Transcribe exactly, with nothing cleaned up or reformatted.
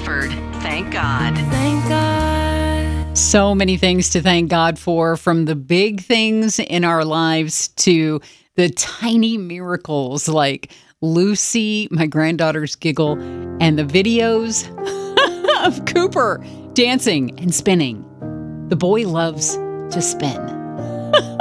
offered. Thank God. Thank God. So many things to thank God for, from the big things in our lives to the tiny miracles like Lucy, my granddaughter's giggle, and the videos of Cooper dancing and spinning. The boy loves to spin.